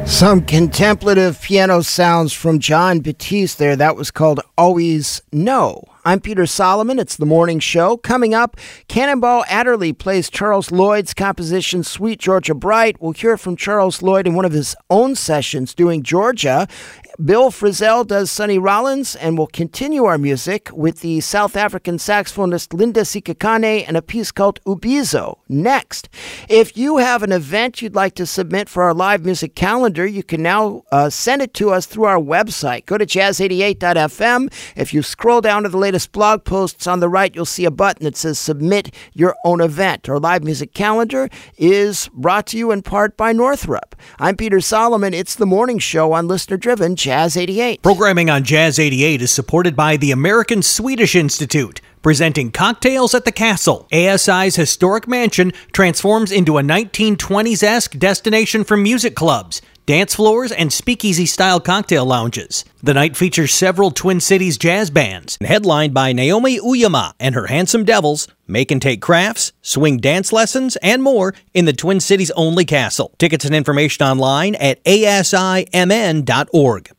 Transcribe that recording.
Some contemplative piano sounds from John Batiste there. That was called Always Know. I'm Peter Solomon. It's the morning show. Coming up, Cannonball Adderley plays Charles Lloyd's composition Sweet Georgia Bright. We'll hear from Charles Lloyd in one of his own sessions doing Georgia. Bill Frisell does Sonny Rollins, and we'll continue our music with the South African saxophonist Linda Sikakane and a piece called Ubizo next. If you have an event you'd like to submit for our live music calendar, you can now send it to us through our website. Go to jazz88.fm. If you scroll down to the latest blog posts on the right, you'll see a button that says Submit Your Own Event. Our live music calendar is brought to you in part by Northrop. I'm Peter Solomon. It's the morning show on listener-driven Jazz 88. Programming on Jazz 88 is supported by the American Swedish Institute, presenting Cocktails at the Castle. ASI's historic mansion transforms into a 1920s-esque destination for music clubs, dance floors, and speakeasy-style cocktail lounges. The night features several Twin Cities jazz bands, headlined by Naomi Uyama and her Handsome Devils. Make and take crafts, swing dance lessons, and more in the Twin Cities only castle. Tickets and information online at asimn.org.